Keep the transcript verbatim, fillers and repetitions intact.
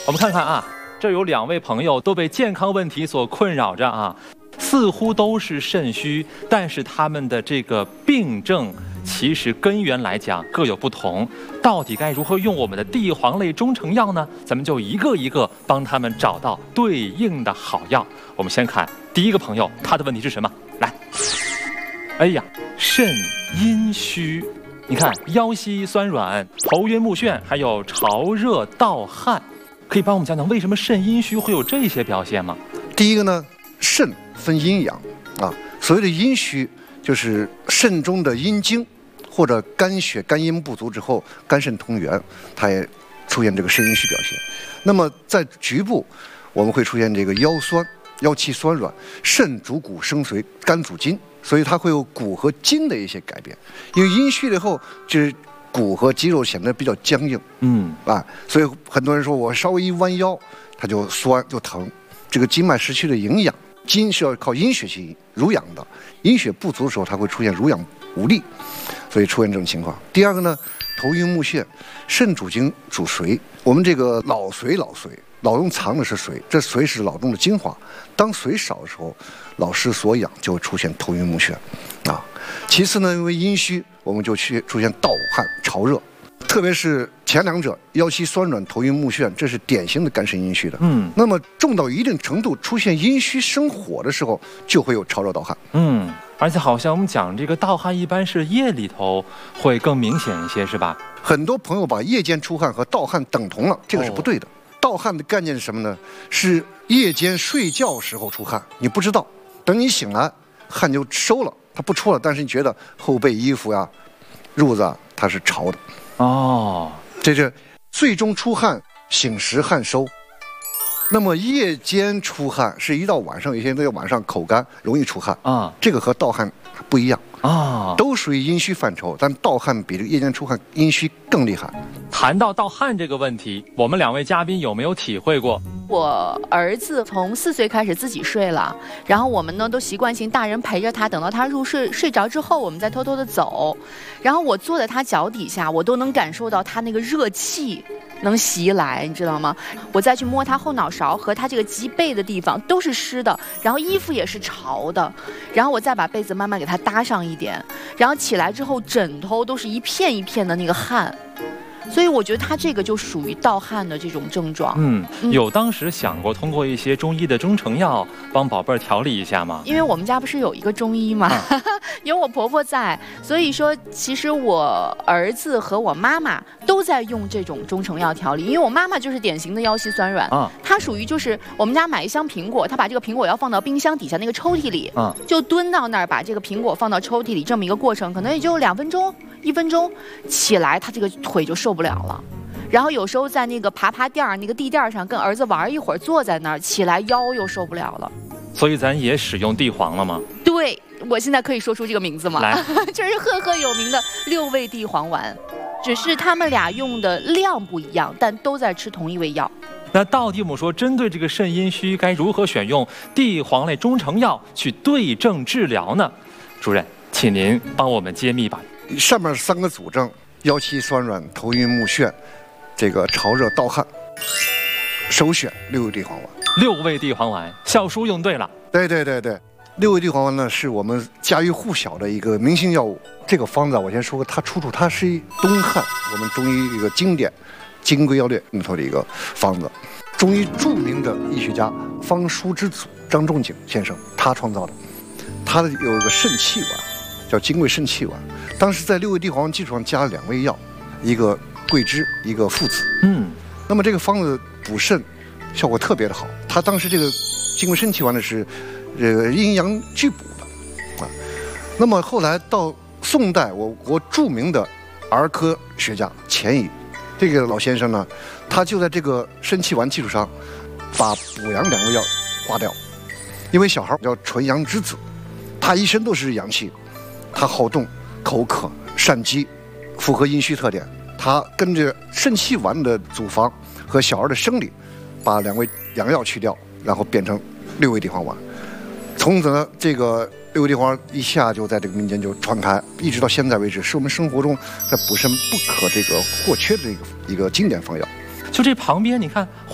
我们看看啊，这有两位朋友都被健康问题所困扰着啊，似乎都是肾虚，但是他们的这个病症其实根源来讲各有不同。到底该如何用我们的地黄类中成药呢？咱们就一个一个帮他们找到对应的好药。我们先看第一个朋友，他的问题是什么？来，哎呀，肾阴虚。你看，腰膝酸软、头晕目眩，还有潮热盗汗，可以帮我们讲讲为什么肾阴虚会有这些表现吗？ 第一个呢，肾分阴阳啊，所谓的阴虚就是肾中的阴经或者肝血、肝阴不足之后，肝肾同源，它也出现这个肾阴虚表现。那么在局部，我们会出现这个腰酸、腰膝酸软，肾主骨生髓，肝主筋。所以它会有骨和筋的一些改变，因为阴虚了以后，就是骨和肌肉显得比较僵硬，嗯啊，所以很多人说我稍微一弯腰，它就酸就疼，这个筋脉失去了营养，筋是要靠阴血去濡养的，阴血不足的时候，它会出现濡养无力，所以出现这种情况。第二个呢，头晕目眩，肾主精主髓，我们这个老髓老髓。老中藏的是髓，这髓是脑中的精华。当髓少的时候，老失所养，就会出现头晕目眩，啊。其次呢，因为阴虚，我们就去出现盗汗、潮热，特别是前两者，腰膝酸软、头晕目眩，这是典型的肝肾阴虚的。嗯，那么重到一定程度，出现阴虚生火的时候，就会有潮热盗汗。 嗯，而且好像我们讲这个盗汗，一般是夜里头会更明显一些，是吧？ 很多朋友把夜间出汗和盗汗等同了，这个是不对的。哦，盗汗的概念是什么呢？是夜间睡觉时候出汗，你不知道，等你醒来，汗就收了，它不出了，但是你觉得后背衣服呀、褥子啊，它是潮的。哦，这是最终出汗，醒时汗收。那么夜间出汗是一到晚上，有些人都要晚上口干，容易出汗啊，这个和盗汗不一样啊，都属于阴虚范畴，但盗汗比这个夜间出汗阴虚更厉害。 谈到盗汗这个问题，我们两位嘉宾有没有体会过？ 我儿子从四岁开始自己睡了，然后我们呢都习惯性大人陪着他，等到他入睡睡着之后，我们再偷偷的走。然后我坐在他脚底下，我都能感受到他那个热气能袭来，你知道吗？我再去摸他后脑勺和他这个脊背的地方都是湿的，然后衣服也是潮的，然后我再把被子慢慢给他搭上一点，然后起来之后枕头都是一片一片的那个汗。所以我觉得他这个就属于盗汗的这种症状。 嗯，有当时想过通过一些中医的中成药帮宝贝儿调理一下吗？ 因为我们家不是有一个中医嘛，啊、有我婆婆在，所以说其实我儿子和我妈妈都在用这种中成药调理。因为我妈妈就是典型的腰膝酸软，啊，她属于就是我们家买一箱苹果，她把这个苹果要放到冰箱底下那个抽屉里，啊，就蹲到那儿把这个苹果放到抽屉里，这么一个过程，可能也就两分钟。一分钟起来，他这个腿就受不了了。然后有时候在那个爬爬垫儿、那个地垫上跟儿子玩一会儿，坐在那儿起来腰又受不了了。 所以咱也使用地黄了吗？ 对，我现在可以说出这个名字吗？ 来， 这是赫赫有名的六味地黄丸，只是他们俩用的量不一样，但都在吃同一味药。 那到底我们说针对这个肾阴虚，该如何选用地黄类中成药去对症治疗呢？主任，请您帮我们揭秘吧。 上面三个组症：腰膝酸软、头晕目眩，这个潮热盗汗。首选六味地黄丸。 六味地黄丸，小叔用对了。 对对对对，六味地黄丸呢是我们家喻户晓的一个明星药物。这个方子我先说，它出处它是一东汉我们中医一个经典《金匮要略》里头的一个方子，中医著名的医学家方书之祖张仲景先生他创造的。他的有一个肾气丸，叫金匮肾气丸。当时在六味地黄丸基础上加了两味药，一个桂枝，一个附子。嗯，那么这个方子补肾效果特别的好。他当时这个金匮肾气丸呢是这个阴阳俱补的啊。那么后来到宋代，我国著名的儿科学家钱乙，这个老先生呢，他就在这个肾气丸基础上，把补阳两味药划掉，因为小孩叫纯阳之子，他一身都是阳气，他好动。口渴、善饥，符合阴虚特点。他跟着肾气丸的组方和小儿的生理，把两味阳药去掉，然后变成六味地黄丸。从此呢，这个六味地黄丸一下就在这个民间就传开，一直到现在为止，是我们生活中在补肾不可这个或缺的一个一个经典方药。 就这旁边，你看